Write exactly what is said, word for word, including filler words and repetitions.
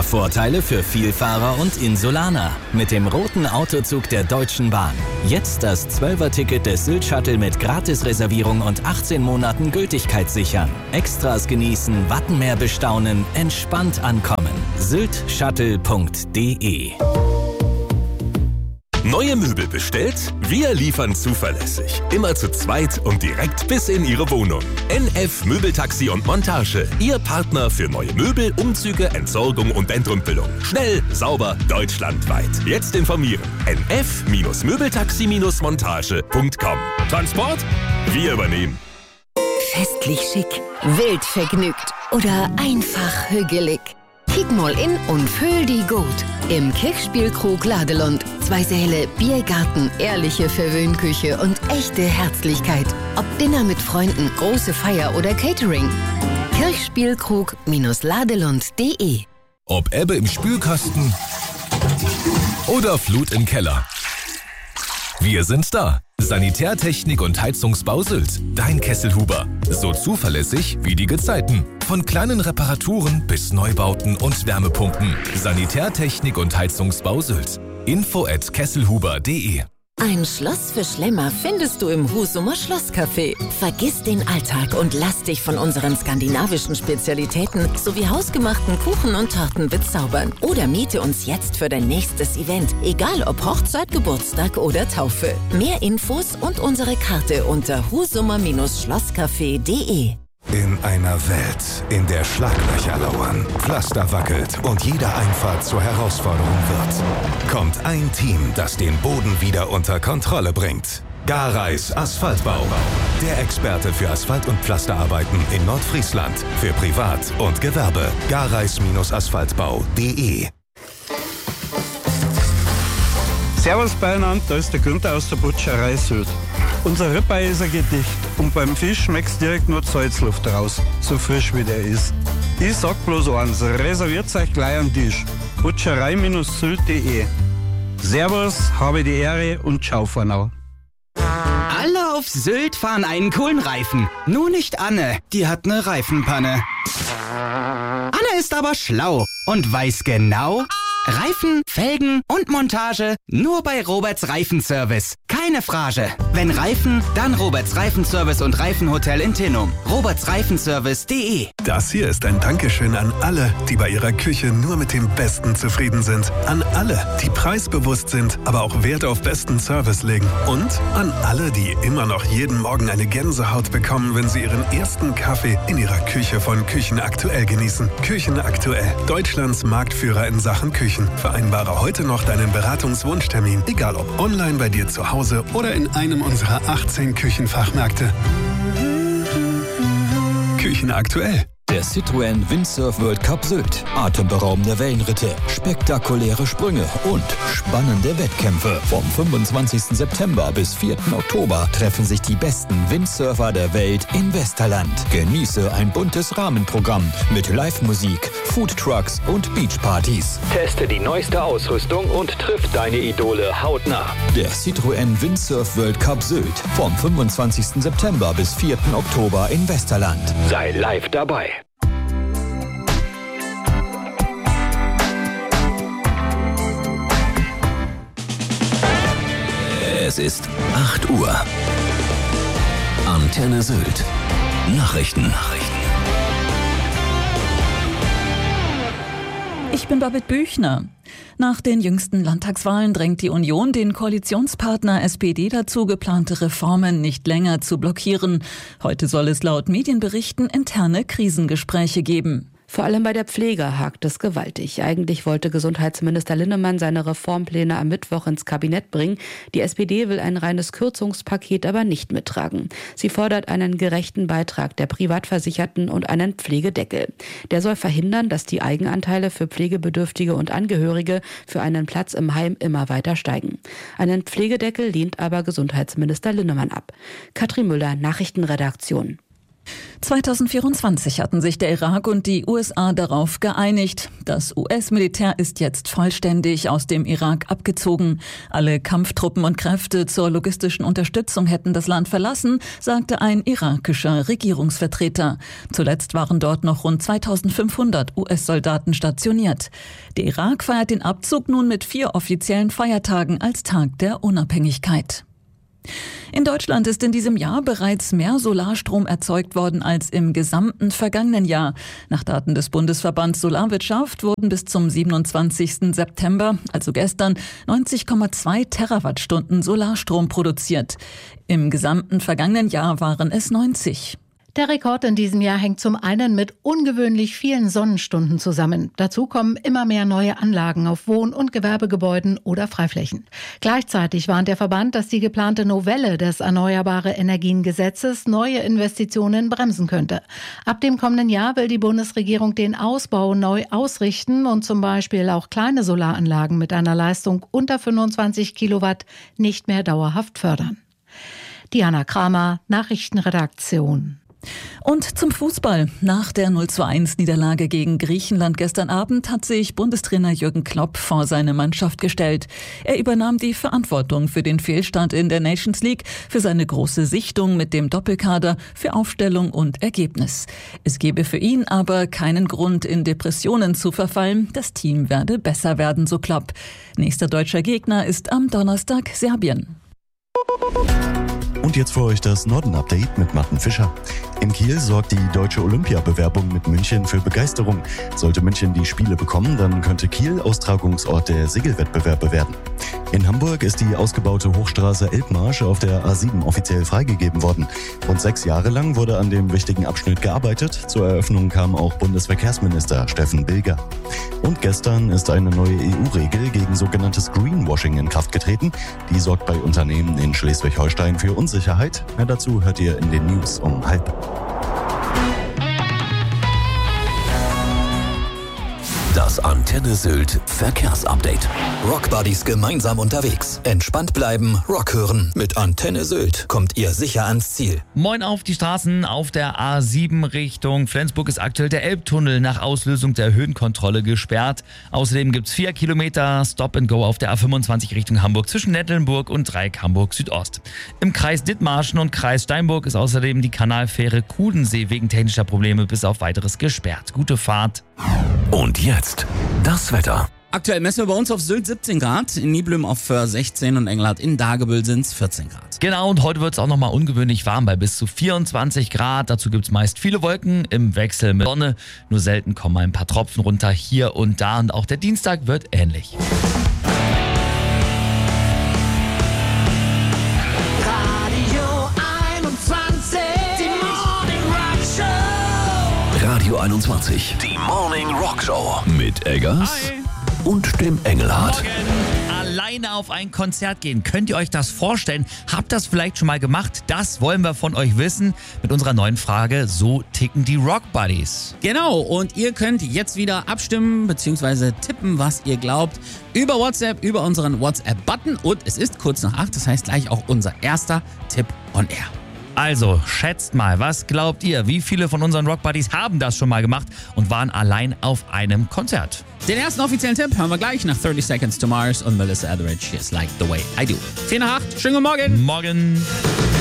Vorteile für Vielfahrer und Insulaner. Mit dem roten Autozug der Deutschen Bahn. Jetzt das Zwölfer-Ticket des Sylt-Shuttle mit Gratisreservierung und achtzehn Monaten Gültigkeit sichern. Extras genießen, Wattenmeer bestaunen, entspannt ankommen. sylt shuttle punkt de. Neue Möbel bestellt? Wir liefern zuverlässig. Immer zu zweit und direkt bis in Ihre Wohnung. N F Möbeltaxi und Montage. Ihr Partner für neue Möbel, Umzüge, Entsorgung und Entrümpelung. Schnell, sauber, deutschlandweit. Jetzt informieren. n f Möbeltaxi Montage punkt com. Transport? Wir übernehmen. Festlich schick, wild vergnügt oder einfach hügelig. Kick mal in und füll die gut. Im Kirchspielkrug Ladelund. Zwei Säle, Biergarten, ehrliche Verwöhnküche und echte Herzlichkeit. Ob Dinner mit Freunden, große Feier oder Catering. Kirchspielkrug Ladelund punkt de. Ob Ebbe im Spülkasten oder Flut im Keller. Wir sind da. Sanitärtechnik und Heizungsbau Sylt. Dein Kesselhuber. So zuverlässig wie die Gezeiten. Von kleinen Reparaturen bis Neubauten und Wärmepumpen. Sanitärtechnik und Heizungsbau Sylt. Info at kesselhuber punkt de. Ein Schloss für Schlemmer findest du im Husumer Schlosscafé. Vergiss den Alltag und lass dich von unseren skandinavischen Spezialitäten sowie hausgemachten Kuchen und Torten bezaubern. Oder miete uns jetzt für dein nächstes Event, egal ob Hochzeit, Geburtstag oder Taufe. Mehr Infos und unsere Karte unter husumer Schlosscafé punkt de. In einer Welt, in der Schlaglöcher lauern, Pflaster wackelt und jede Einfahrt zur Herausforderung wird, kommt ein Team, das den Boden wieder unter Kontrolle bringt. Gareis Asphaltbau. Der Experte für Asphalt- und Pflasterarbeiten in Nordfriesland. Für Privat und Gewerbe. Gareis Asphaltbau punkt de. Servus beieinander, da ist der Günther aus der Butcherei Sylt. Unser Ribeye ist ein Gedicht und beim Fisch schmeckt's direkt nur die Salzluft raus, so frisch wie der ist. Ich sag bloß eins, reserviert euch gleich einen Tisch. Butcherei Sylt punkt de. Servus, habe die Ehre und ciao for now. Alle auf Sylt fahren einen coolen Reifen. Nur nicht Anne, die hat eine Reifenpanne. Anne ist aber schlau und weiß genau: Reifen, Felgen und Montage nur bei Roberts Reifenservice. Keine Frage. Wenn Reifen, dann Roberts Reifenservice und Reifenhotel in Tinnum. roberts reifenservice punkt de. Das hier ist ein Dankeschön an alle, die bei ihrer Küche nur mit dem Besten zufrieden sind. An alle, die preisbewusst sind, aber auch Wert auf besten Service legen. Und an alle, die immer noch jeden Morgen eine Gänsehaut bekommen, wenn sie ihren ersten Kaffee in ihrer Küche von Küchen aktuell genießen. Küchen aktuell. Deutschlands Marktführer in Sachen Küchen. Vereinbare heute noch deinen Beratungswunschtermin. Egal ob online bei dir zu Hause oder in einem unserer achtzehn Küchenfachmärkte. Küchen aktuell. Der Citroën Windsurf World Cup Sylt. Atemberaubende Wellenritte, spektakuläre Sprünge und spannende Wettkämpfe. Vom fünfundzwanzigsten September bis vierten Oktober treffen sich die besten Windsurfer der Welt in Westerland. Genieße ein buntes Rahmenprogramm mit Live-Musik, Foodtrucks und Beachpartys. Teste die neueste Ausrüstung und triff deine Idole hautnah. Der Citroën Windsurf World Cup Sylt. Vom fünfundzwanzigsten September bis vierten Oktober in Westerland. Sei live dabei. Es ist acht Uhr. Antenne Sylt. Nachrichten. Nachrichten. Ich bin Babette Büchner. Nach den jüngsten Landtagswahlen drängt die Union den Koalitionspartner S P D dazu, geplante Reformen nicht länger zu blockieren. Heute soll es laut Medienberichten interne Krisengespräche geben. Vor allem bei der Pflege hakt es gewaltig. Eigentlich wollte Gesundheitsminister Linnemann seine Reformpläne am Mittwoch ins Kabinett bringen. Die S P D will ein reines Kürzungspaket aber nicht mittragen. Sie fordert einen gerechten Beitrag der Privatversicherten und einen Pflegedeckel. Der soll verhindern, dass die Eigenanteile für Pflegebedürftige und Angehörige für einen Platz im Heim immer weiter steigen. Einen Pflegedeckel lehnt aber Gesundheitsminister Linnemann ab. Katrin Müller, Nachrichtenredaktion. zweitausendvierundzwanzig hatten sich der Irak und die U S A darauf geeinigt. Das U S-Militär ist jetzt vollständig aus dem Irak abgezogen. Alle Kampftruppen und Kräfte zur logistischen Unterstützung hätten das Land verlassen, sagte ein irakischer Regierungsvertreter. Zuletzt waren dort noch rund zweitausendfünfhundert U S-Soldaten stationiert. Der Irak feiert den Abzug nun mit vier offiziellen Feiertagen als Tag der Unabhängigkeit. In Deutschland ist in diesem Jahr bereits mehr Solarstrom erzeugt worden als im gesamten vergangenen Jahr. Nach Daten des Bundesverbands Solarwirtschaft wurden bis zum siebenundzwanzigsten September, also gestern, neunzig Komma zwei Terawattstunden Solarstrom produziert. Im gesamten vergangenen Jahr waren es neunzig. Der Rekord in diesem Jahr hängt zum einen mit ungewöhnlich vielen Sonnenstunden zusammen. Dazu kommen immer mehr neue Anlagen auf Wohn- und Gewerbegebäuden oder Freiflächen. Gleichzeitig warnt der Verband, dass die geplante Novelle des Erneuerbare Energien-Gesetzes neue Investitionen bremsen könnte. Ab dem kommenden Jahr will die Bundesregierung den Ausbau neu ausrichten und zum Beispiel auch kleine Solaranlagen mit einer Leistung unter fünfundzwanzig Kilowatt nicht mehr dauerhaft fördern. Diana Kramer, Nachrichtenredaktion. Und zum Fußball. Nach der null zu eins Niederlage gegen Griechenland gestern Abend hat sich Bundestrainer Jürgen Klopp vor seine Mannschaft gestellt. Er übernahm die Verantwortung für den Fehlstart in der Nations League, für seine große Sichtung mit dem Doppelkader, für Aufstellung und Ergebnis. Es gebe für ihn aber keinen Grund, in Depressionen zu verfallen. Das Team werde besser werden, so Klopp. Nächster deutscher Gegner ist am Donnerstag Serbien. Und jetzt für euch das Norden-Update mit Martin Fischer. In Kiel sorgt die deutsche Olympiabewerbung mit München für Begeisterung. Sollte München die Spiele bekommen, dann könnte Kiel Austragungsort der Segelwettbewerbe werden. In Hamburg ist die ausgebaute Hochstraße Elbmarsch auf der A sieben offiziell freigegeben worden. Rund sechs Jahre lang wurde an dem wichtigen Abschnitt gearbeitet. Zur Eröffnung kam auch Bundesverkehrsminister Steffen Bilger. Und gestern ist eine neue E U-Regel gegen sogenanntes Greenwashing in Kraft getreten. Die sorgt bei Unternehmen in Schleswig-Holstein für Unsicherheit. Mehr dazu hört ihr in den News um halb. Das Antenne Sylt Verkehrsupdate. Rockbuddies gemeinsam unterwegs. Entspannt bleiben, Rock hören. Mit Antenne Sylt kommt ihr sicher ans Ziel. Moin auf die Straßen. Auf der A sieben Richtung Flensburg ist aktuell der Elbtunnel nach Auslösung der Höhenkontrolle gesperrt. Außerdem gibt es vier Kilometer Stop and Go auf der A fünfundzwanzig Richtung Hamburg zwischen Nettelnburg und Dreieck Hamburg Südost. Im Kreis Dithmarschen und Kreis Steinburg ist außerdem die Kanalfähre Kudensee wegen technischer Probleme bis auf weiteres gesperrt. Gute Fahrt. Und jetzt das Wetter. Aktuell messen wir bei uns auf Sylt siebzehn Grad, in Niblum auf Föhr sechzehn und Engelhardt in Dagebüll sind es vierzehn Grad. Genau, und heute wird es auch nochmal ungewöhnlich warm bei bis zu vierundzwanzig Grad. Dazu gibt es meist viele Wolken im Wechsel mit Sonne. Nur selten kommen mal ein paar Tropfen runter hier und da. Und auch der Dienstag wird ähnlich. Radio einundzwanzig, die Morning Rock Show mit Eggers Hi. Und dem Engelhardt. Morgen alleine auf ein Konzert gehen. Könnt ihr euch das vorstellen? Habt das vielleicht schon mal gemacht? Das wollen wir von euch wissen mit unserer neuen Frage. So ticken die Rock Buddies. Genau, und ihr könnt jetzt wieder abstimmen bzw. tippen, was ihr glaubt, über WhatsApp, über unseren WhatsApp-Button. Und es ist kurz nach acht, das heißt gleich auch unser erster Tipp on Air. Also, schätzt mal, was glaubt ihr? Wie viele von unseren Rock-Buddies haben das schon mal gemacht und waren allein auf einem Konzert? Den ersten offiziellen Tipp hören wir gleich nach thirty Seconds to Mars und Melissa Etheridge. Just like the way I do. vier nach acht, schönen guten Morgen. Morgen.